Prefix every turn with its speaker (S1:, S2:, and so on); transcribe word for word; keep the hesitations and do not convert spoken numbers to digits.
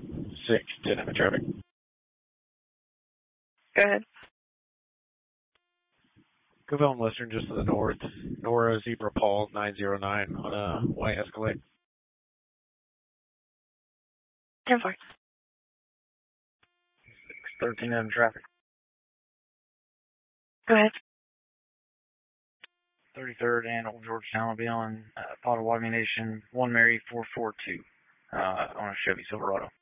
S1: six, ten in traffic.
S2: Go ahead.
S1: Covell and Western just to the north. Nora Zebra Paul nine zero nine on a white Escalade.
S2: ten four.
S3: six thirteen in traffic.
S2: Go ahead.
S3: thirty-third and Old Georgetown will be on uh, Potawatomi Nation, one Mary four four two uh, on a Chevy Silverado.